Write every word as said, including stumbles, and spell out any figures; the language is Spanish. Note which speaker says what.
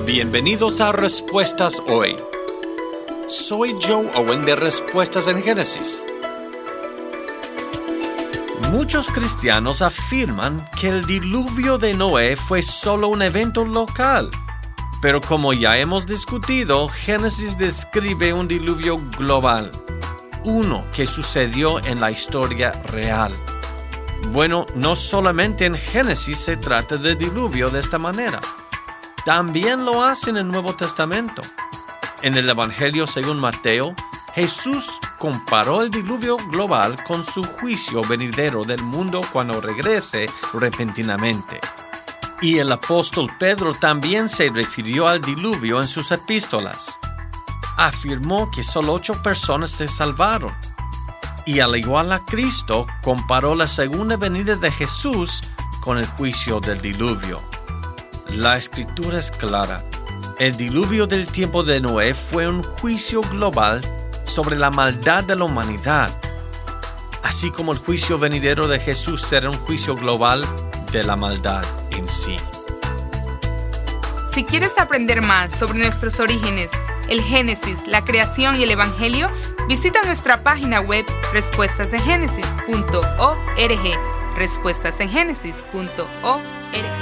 Speaker 1: Bienvenidos a Respuestas Hoy. Soy Joe Owen de Respuestas en Génesis. Muchos cristianos afirman que el diluvio de Noé fue solo un evento local. Pero como ya hemos discutido, Génesis describe un diluvio global, uno que sucedió en la historia real. Bueno, no solamente en Génesis se trata de diluvio de esta manera. También lo hace en el Nuevo Testamento. En el Evangelio según Mateo, Jesús comparó el diluvio global con su juicio venidero del mundo cuando regrese repentinamente. Y el apóstol Pedro también se refirió al diluvio en sus epístolas. Afirmó que solo ocho personas se salvaron. Y al igual a Cristo, comparó la segunda venida de Jesús con el juicio del diluvio. La Escritura es clara. El diluvio del tiempo de Noé fue un juicio global sobre la maldad de la humanidad, así como el juicio venidero de Jesús será un juicio global de la maldad en sí.
Speaker 2: Si quieres aprender más sobre nuestros orígenes, el Génesis, la creación y el Evangelio, visita nuestra página web respuestas en génesis punto org. respuestas en génesis punto org